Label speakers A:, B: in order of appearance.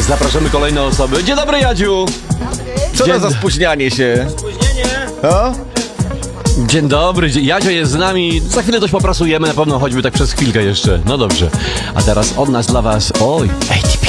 A: Zapraszamy kolejne osoby. Dzień dobry, Jadziu!
B: Co to za spóźnianie się?
A: Spóźnienie?
B: O?
A: Dzień dobry, Jadzio jest z nami. Za chwilę coś poprasujemy, na pewno choćby tak przez chwilkę jeszcze. No dobrze. A teraz od nas dla was... Oj, ATP.